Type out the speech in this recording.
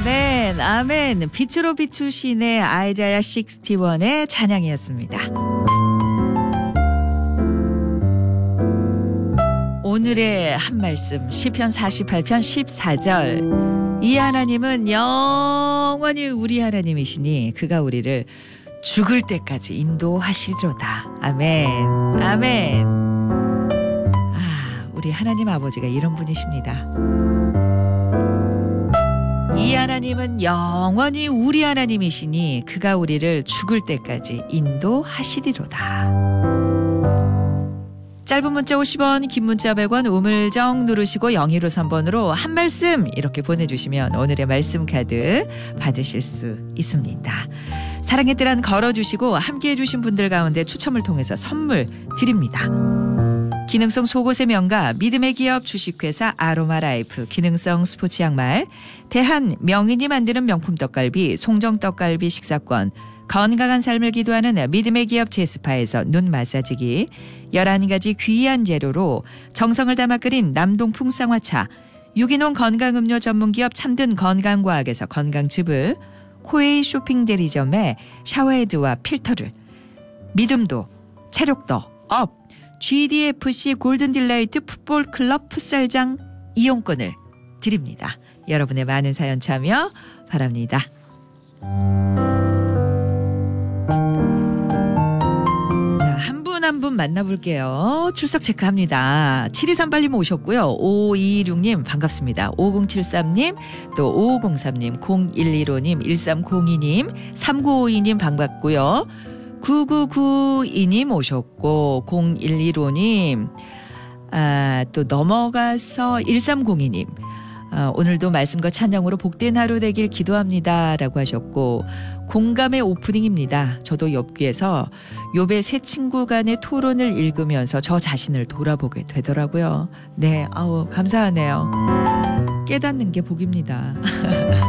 아멘, 아멘. 빛으로 비추시네 아이자야 61의 찬양이었습니다. 오늘의 한 말씀 시편 48편 14절. 이 하나님은 영원히 우리 하나님이시니 그가 우리를 죽을 때까지 인도하시리로다. 아멘, 아멘. 우리 하나님 아버지가 이런 분이십니다. 이 하나님은 영원히 우리 하나님이시니 그가 우리를 죽을 때까지 인도하시리로다. 짧은 문자 50원, 긴 문자 100원, 우물정 누르시고 0253번으로 한 말씀 이렇게 보내주시면 오늘의 말씀 카드 받으실 수 있습니다. 사랑의 뜰 걸어주시고 함께해 주신 분들 가운데 추첨을 통해서 선물 드립니다. 기능성 속옷의 명가 믿음의 기업 주식회사 아로마라이프 기능성 스포츠 양말, 대한 명인이 만드는 명품 떡갈비 송정떡갈비 식사권, 건강한 삶을 기도하는 믿음의 기업 제스파에서 눈 마사지기, 11가지 귀한 재료로 정성을 담아 끓인 남동풍 쌍화차, 유기농 건강음료 전문기업 참든 건강과학에서 건강즙을, 코웨이 쇼핑 대리점에 샤워헤드와 필터를, 믿음도 체력도 업, GDFC 골든딜라이트 풋볼클럽 풋살장 이용권을 드립니다. 여러분의 많은 사연 참여 바랍니다. 자, 한 분 한 분 만나볼게요. 출석 체크합니다. 7238님 오셨고요. 5226님 반갑습니다. 5073님 또 5503님 0115님 1302님 3952님 반갑고요. 9992님 오셨고 0115님 또 넘어가서 1302님 오늘도 말씀과 찬양으로 복된 하루 되길 기도합니다 라고 하셨고, 공감의 오프닝입니다. 저도 엽기에서 욥의 세 친구 간의 토론을 읽으면서 저 자신을 돌아보게 되더라고요. 네, 감사하네요. 깨닫는 게 복입니다.